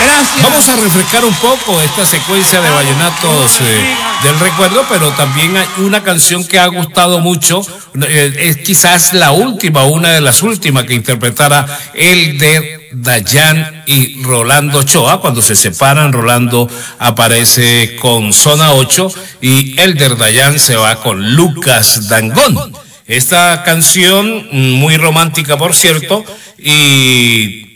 Gracias. Vamos a refrescar un poco esta secuencia de vallenatos del recuerdo, pero también hay una canción que ha gustado mucho, es quizás la última, una de las últimas que interpretara Elder Dayan y Rolando Ochoa. Cuando se separan, Rolando aparece con Zona 8 y Elder Dayan se va con Lucas Dangond. Esta canción, muy romántica por cierto, y